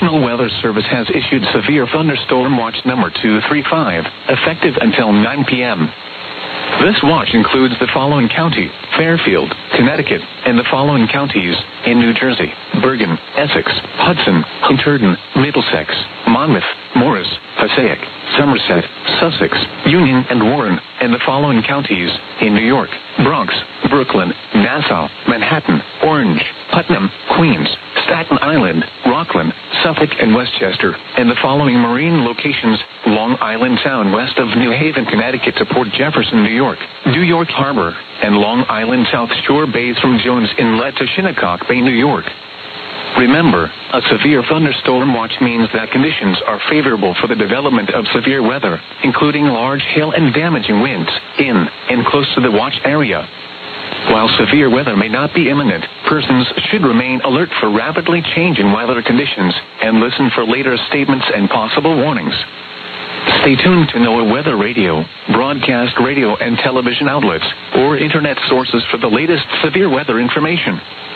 National Weather Service has issued severe thunderstorm watch number 235, effective until 9 p.m. This watch includes the following county: Fairfield, Connecticut, and the following counties in New Jersey: Bergen, Essex, Hudson, Hunterdon, Middlesex, Monmouth, Morris, Passaic, Somerset, Sussex, Union, and Warren, and the following counties in New York: Bronx, Brooklyn, Nassau, Manhattan, Orange, Putnam, Queens, Staten Island, Rockland, Suffolk, and Westchester, and the following marine locations: Long Island Sound west of New Haven, Connecticut to Port Jefferson, New York, New York Harbor, and Long Island South Shore bays from Jones Inlet to Shinnecock Bay, New York. Remember, a severe thunderstorm watch means that conditions are favorable for the development of severe weather, including large hail and damaging winds, in and close to the watch area. While severe weather may not be imminent, persons should remain alert for rapidly changing weather conditions and listen for later statements and possible warnings. Stay tuned to NOAA Weather Radio, broadcast radio and television outlets, or internet sources for the latest severe weather information.